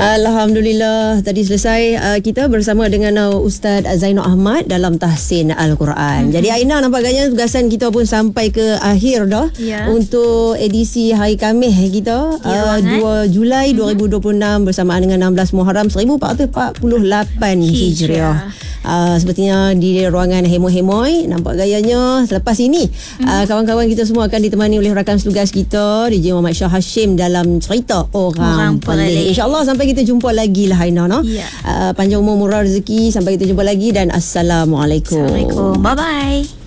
Alhamdulillah, tadi selesai kita bersama dengan Ustaz Zainul Ahmad dalam tahsin Al-Quran. Jadi Aina, nampaknya tugasan kita pun sampai ke akhir dah untuk edisi hari Khamis kita 2 Julai 2026 bersamaan dengan 16 Muharram 1448 Hijriah. Sepertinya di ruangan Hemoy, nampak gayanya selepas ini kawan-kawan kita semua akan ditemani oleh rakan tugas kita DJ Muhammad Shah Hashim dalam cerita Orang Pelik. InsyaAllah sampai kita jumpa lagi lah Aina, no? Panjang umur, murah rezeki. Sampai kita jumpa lagi dan Assalamualaikum. Bye bye.